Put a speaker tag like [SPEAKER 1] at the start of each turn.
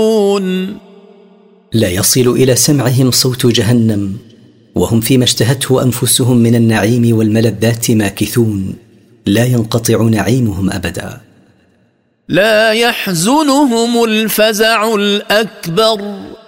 [SPEAKER 1] لا يصل إلى سمعهم صوت جهنم وهم فيما اشتهته أنفسهم من النعيم والملذات ماكثون، لا ينقطع نعيمهم أبدا.
[SPEAKER 2] لا يحزنهم الفزع الأكبر